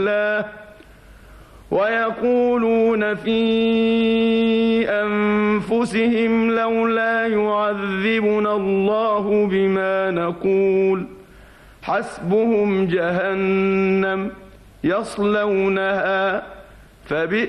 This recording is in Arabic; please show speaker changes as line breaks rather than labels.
الله ويقولون في أنفسهم لولا يعذبنا الله بما نقول حسبهم جهنم يصلونها فبئس